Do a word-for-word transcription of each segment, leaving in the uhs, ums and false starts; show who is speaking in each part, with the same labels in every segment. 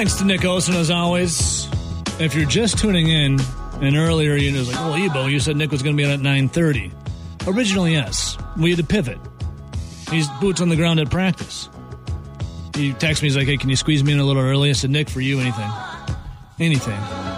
Speaker 1: Thanks to Nick Olson, as always. If you're just tuning in, and earlier you was like, well, Ebo, you said Nick was going to be on at nine thirty. Originally, yes. We had to pivot. He's boots on the ground at practice. He texted me, he's like, hey, can you squeeze me in a little early? I said, Nick, for you, anything. Anything.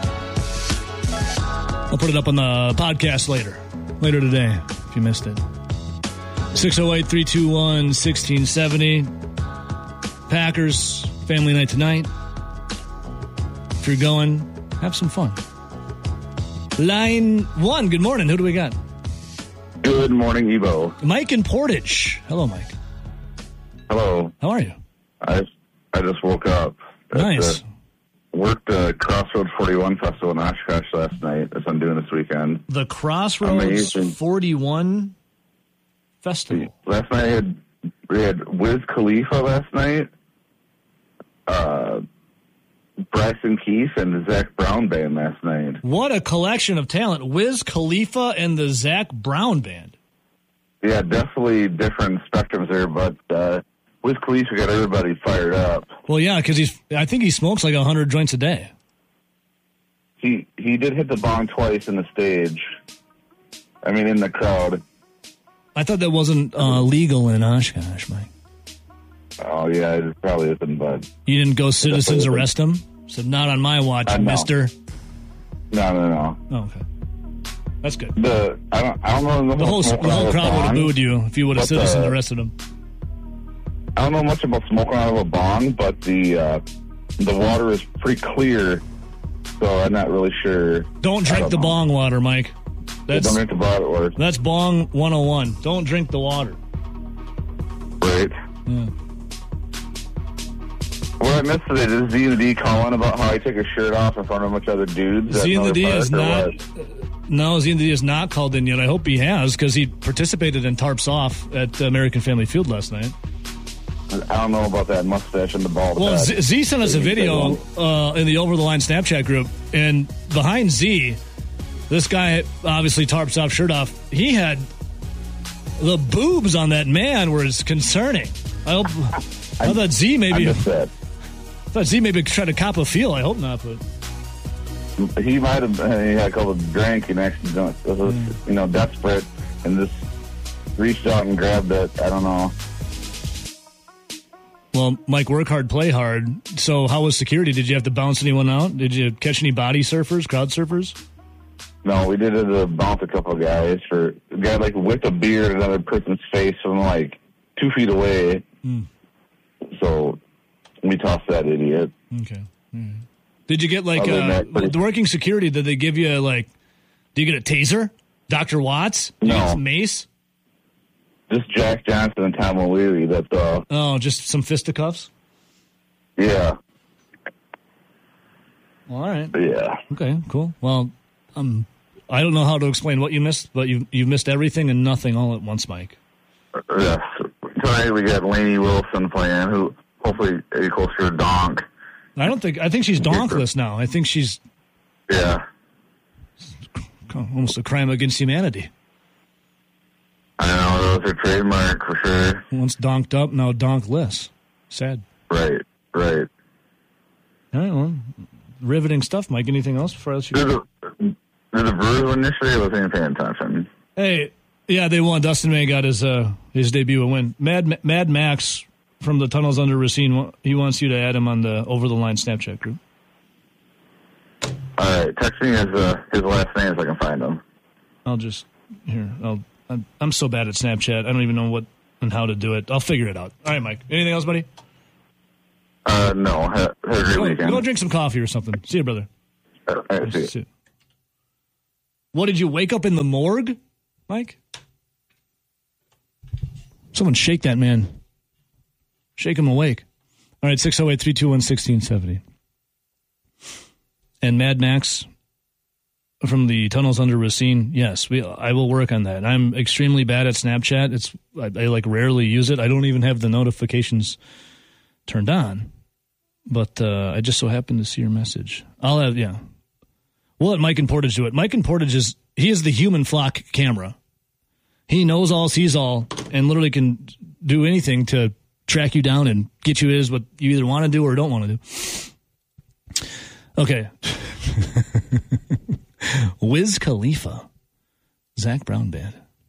Speaker 1: I'll put it up on the podcast later. Later today, if you missed it. six oh eight, three two one, one six seven oh. Packers, family night tonight. If you're going, have some fun. Line one, good morning. Who do we got?
Speaker 2: Good morning, Ebo.
Speaker 1: Mike in Portage. Hello, Mike.
Speaker 2: Hello.
Speaker 1: How are you?
Speaker 2: I I just woke up.
Speaker 1: Nice.
Speaker 2: The, worked the Crossroads forty-one Festival in Oshkosh last night, as I'm doing this weekend.
Speaker 1: The Crossroads Amazing. forty-one Festival.
Speaker 2: Last night I had, we had Wiz Khalifa last night, uh, Bryson Keith, and the Zach Brown Band last night.
Speaker 1: What a collection of talent. Wiz Khalifa and the Zach Brown Band.
Speaker 2: Yeah, definitely different spectrums there, but uh, Wiz Khalifa got everybody fired up.
Speaker 1: Well, yeah, because he's. I think he smokes like one hundred joints a day.
Speaker 2: He he did hit the bong twice in the stage. I mean, in the crowd.
Speaker 1: I thought that wasn't uh, legal in Oshkosh, Mike.
Speaker 2: Oh, yeah, it probably isn't, but...
Speaker 1: You didn't go citizens arrest him? Said, not on my watch,
Speaker 2: uh, no.
Speaker 1: mister.
Speaker 2: No, no, no.
Speaker 1: Oh, okay. That's good.
Speaker 2: The I don't, I don't know...
Speaker 1: The whole, the whole crowd would have booed you if you would have citizens
Speaker 2: the,
Speaker 1: arrested him.
Speaker 2: I don't know much about smoking out of a bong, but the uh, the water is pretty clear, so I'm not really sure.
Speaker 1: Don't drink don't the know. bong water, Mike. That's,
Speaker 2: yeah, don't drink the bong water.
Speaker 1: That's bong one oh one. Don't drink the water.
Speaker 2: Right.
Speaker 1: Yeah.
Speaker 2: What I missed today, did Z and the D call in about how I take a shirt off in front of a bunch of other dudes?
Speaker 1: Z and the D is not... No, Z and the D is not called in yet. I hope he has, because he participated in Tarps Off at American Family Field last night.
Speaker 2: I don't know about that mustache and the bald
Speaker 1: Well,
Speaker 2: head.
Speaker 1: Z, Z sent us a video uh, in the Over the Line Snapchat group, and behind Z, this guy, obviously Tarps Off, shirt off, he had the boobs on that man were concerning. I hope... I thought Z maybe... I thought Z maybe tried to cop a feel. I hope not, but...
Speaker 2: He might have uh, he had a couple of drink and actually, was, mm. you know, desperate and just reached out and grabbed it. I don't know.
Speaker 1: Well, Mike, work hard, play hard. So how was security? Did you have to bounce anyone out? Did you catch any body surfers, crowd surfers?
Speaker 2: No, we did it to bounce a couple of guys. For a guy, like, with a beard at another person's face from, like, two feet away. Mm. So we tossed that idiot.
Speaker 1: Okay. Mm. Did you get, like, uh, the working security, did they give you, like, do you get a taser? Doctor Watts? Do
Speaker 2: no.
Speaker 1: you get some mace?
Speaker 2: Just Jack Johnson and Tom O'Leary, that's all.
Speaker 1: Oh, just some fisticuffs?
Speaker 2: Yeah.
Speaker 1: All right.
Speaker 2: Yeah.
Speaker 1: Okay, cool. Well, um, I don't know how to explain what you missed, but you you missed everything and nothing all at once, Mike.
Speaker 2: Yes. Tonight we got Lainey Wilson playing, who hopefully is closer to donk.
Speaker 1: I don't think, I think she's donkless now. I think she's...
Speaker 2: Yeah.
Speaker 1: Almost a crime against humanity.
Speaker 2: I know, that was her trademark for sure.
Speaker 1: Once donked up, now donkless. Sad.
Speaker 2: Right, right.
Speaker 1: All right, well, riveting stuff, Mike. Anything else before I let you
Speaker 2: go? Did the Brewers win yesterday? I wasn't paying attention.
Speaker 1: Hey, yeah, they won. Dustin May got his uh, his debut a win. Mad Mad Max from the Tunnels Under Racine, he wants you to add him on the Over the Line Snapchat group.
Speaker 2: All right, text me his, uh, his last name so I can find him.
Speaker 1: I'll just, here, I'll, I'm, I'm so bad at Snapchat. I don't even know what and how to do it. I'll figure it out. All right, Mike. Anything else, buddy?
Speaker 2: Uh, no. Have, have a great
Speaker 1: go,
Speaker 2: weekend.
Speaker 1: Go drink some coffee or something. See you, brother.
Speaker 2: Uh, all right, see you. See you.
Speaker 1: What, did you wake up in the morgue, Mike? Someone shake that man. Shake him awake. All right, six oh eight, three two one, one six seven oh. And Mad Max from the Tunnels Under Racine, yes, we. I will work on that. I'm extremely bad at Snapchat. It's I, I like rarely use it. I don't even have the notifications turned on. But uh, I just so happened to see your message. I'll have, yeah. We'll let Mike and Portage do it. Mike and Portage is, he is the human flock camera. He knows all, sees all, and literally can do anything to track you down and get you is what you either want to do or don't want to do. Okay. Wiz Khalifa. Zach Brown Band.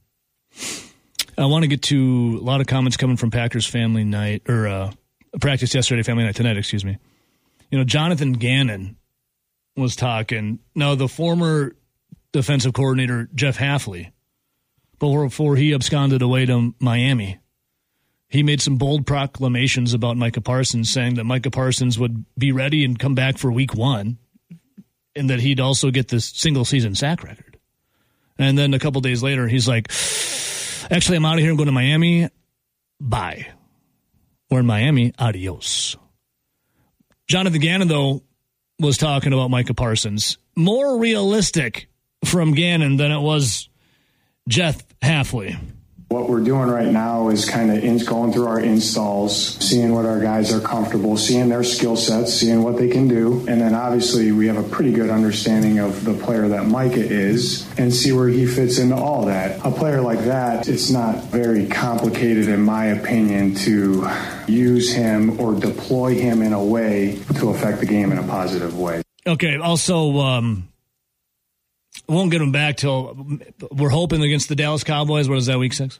Speaker 1: I want to get to a lot of comments coming from Packers family night, or uh, practice yesterday, family night tonight, excuse me. You know, Jonathan Gannon was talking. Now, the former defensive coordinator, Jeff Hafley, before he absconded away to Miami, he made some bold proclamations about Micah Parsons, saying that Micah Parsons would be ready and come back for week one, and that he'd also get this single-season sack record. And then a couple days later, he's like, actually, I'm out of here and going to Miami. Bye. We're in Miami. Adios. Jonathan Gannon, though, was talking about Micah Parsons. More realistic from Gannon than it was Jeff Hafley.
Speaker 3: What we're doing right now is kind of in, going through our installs, seeing what our guys are comfortable, seeing their skill sets, seeing what they can do. And then obviously we have a pretty good understanding of the player that Micah is and see where he fits into all that. A player like that, it's not very complicated, in my opinion, to use him or deploy him in a way to affect the game in a positive way.
Speaker 1: Okay, also, um, I won't get him back till we're hoping against the Dallas Cowboys. What is that, week six?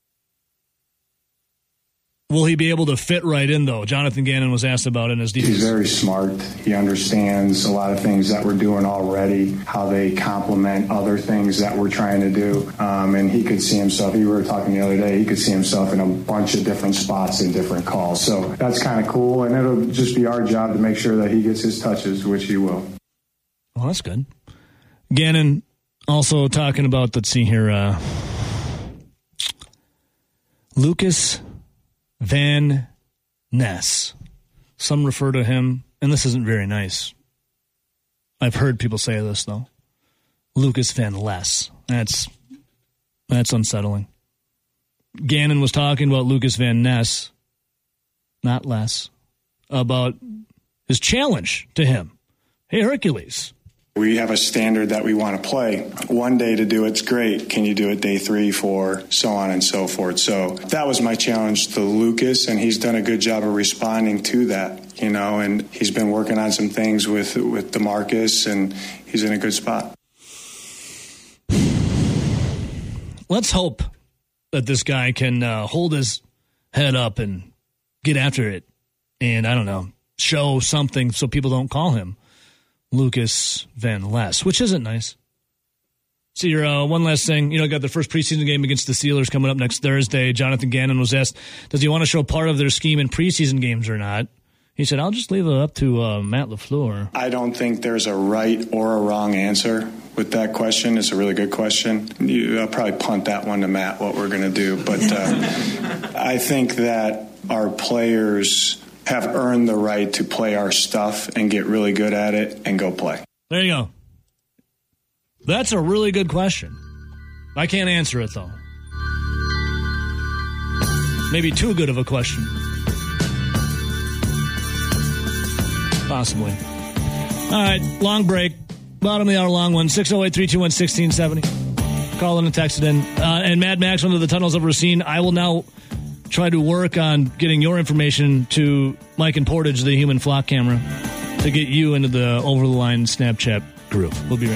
Speaker 1: Will he be able to fit right in, though? Jonathan Gannon was asked about it in his defense.
Speaker 3: He's very smart. He understands a lot of things that we're doing already, how they complement other things that we're trying to do. Um, and he could see himself, we were talking the other day, he could see himself in a bunch of different spots in different calls. So that's kind of cool. And it'll just be our job to make sure that he gets his touches, which he will.
Speaker 1: Well, that's good. Gannon also talking about, let's see here, uh, Lucas Van Ness. Some refer to him, and this isn't very nice. I've heard people say this, though. Lucas Van Less. That's, that's unsettling. Gannon was talking about Lucas Van Ness, not less, about his challenge to him. Hey, Hercules.
Speaker 3: We have a standard that we want to play. One day to do it's great. Can you do it day three, four, so on and so forth? So that was my challenge to Lucas, and he's done a good job of responding to that, you know, and he's been working on some things with, with DeMarcus, and he's in a good spot.
Speaker 1: Let's hope that this guy can uh, hold his head up and get after it and, I don't know, show something so people don't call him Lucas Van Ness, which isn't nice. So, your uh, one last thing, you know, got the first preseason game against the Steelers coming up next Thursday. Jonathan Gannon was asked, does he want to show part of their scheme in preseason games or not? He said, I'll just leave it up to uh, Matt LaFleur.
Speaker 3: I don't think there's a right or a wrong answer with that question. It's a really good question. You, I'll probably punt that one to Matt, what we're going to do. But uh, I think that our players have earned the right to play our stuff and get really good at it and go play.
Speaker 1: There you go. That's a really good question. I can't answer it, though. Maybe too good of a question. Possibly. All right, long break. Bottom of the hour, long one. six oh eight, three two one, one six seven oh. Call in and text it in. Uh, and Mad Max, under the tunnels of Racine. I will now try to work on getting your information to Mike and Portage, the Human Flock Camera, to get you into the Over the Line Snapchat group. We'll be right back.